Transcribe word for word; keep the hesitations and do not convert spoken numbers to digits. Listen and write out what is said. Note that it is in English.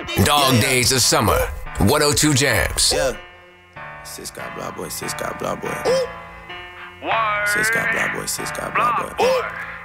Dog yeah, yeah. Days of Summer. one oh two Jams. Yeah. Sis got blah boy, sis got blah boy. Sis got blah boy, sis got blah boy.